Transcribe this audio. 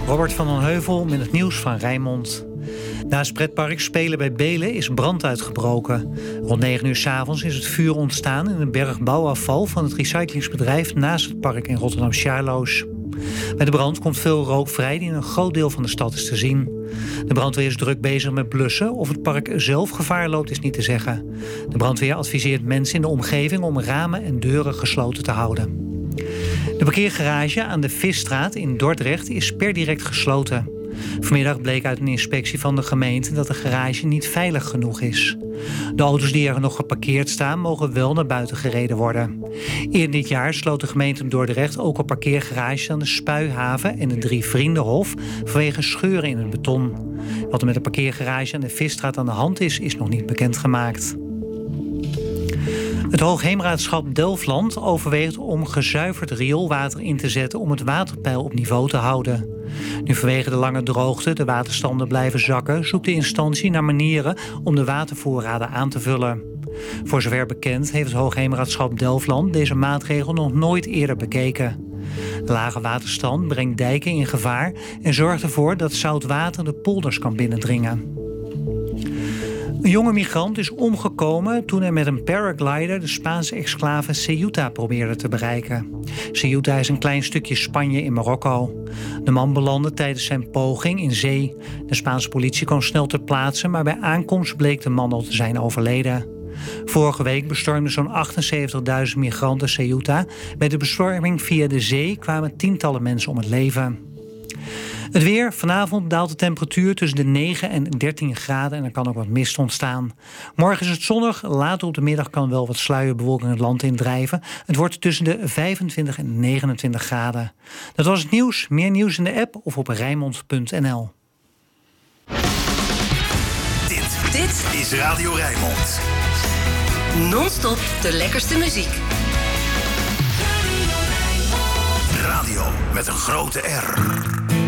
Robert van den Heuvel met het nieuws van Rijnmond. Naast pretpark Spelen bij Belen is brand uitgebroken. Rond 9 uur 's avonds is het vuur ontstaan in een berg bouwafval van het recyclingsbedrijf naast het park in Rotterdam-Charloes. Bij de brand komt veel rook vrij die in een groot deel van de stad is te zien. De brandweer is druk bezig met blussen. Of het park zelf gevaar loopt is niet te zeggen. De brandweer adviseert mensen in de omgeving om ramen en deuren gesloten te houden. De parkeergarage aan de Visstraat in Dordrecht is per direct gesloten. Vanmiddag bleek uit een inspectie van de gemeente dat de garage niet veilig genoeg is. De auto's die er nog geparkeerd staan mogen wel naar buiten gereden worden. Eerder dit jaar sloot de gemeente Dordrecht ook een parkeergarage aan de Spuihaven en de Drie Vriendenhof vanwege scheuren in het beton. Wat er met de parkeergarage aan de Visstraat aan de hand is nog niet bekendgemaakt. Het Hoogheemraadschap Delfland overweegt om gezuiverd rioolwater in te zetten om het waterpeil op niveau te houden. Nu vanwege de lange droogte de waterstanden blijven zakken, zoekt de instantie naar manieren om de watervoorraden aan te vullen. Voor zover bekend heeft het Hoogheemraadschap Delfland deze maatregel nog nooit eerder bekeken. De lage waterstand brengt dijken in gevaar en zorgt ervoor dat zout water de polders kan binnendringen. Een jonge migrant is omgekomen toen hij met een paraglider de Spaanse exclave Ceuta probeerde te bereiken. Ceuta is een klein stukje Spanje in Marokko. De man belandde tijdens zijn poging in zee. De Spaanse politie kwam snel ter plaatse, maar bij aankomst bleek de man al te zijn overleden. Vorige week bestormden zo'n 78.000 migranten Ceuta. Bij de bestorming via de zee kwamen tientallen mensen om het leven. Het weer. Vanavond daalt de temperatuur tussen de 9 en 13 graden en er kan ook wat mist ontstaan. Morgen is het zonnig. Later op de middag kan wel wat sluierbewolking het land indrijven. Het wordt tussen de 25 en 29 graden. Dat was het nieuws. Meer nieuws in de app of op Rijnmond.nl. Dit is Radio Rijnmond. Non-stop de lekkerste muziek. Radio met een grote R.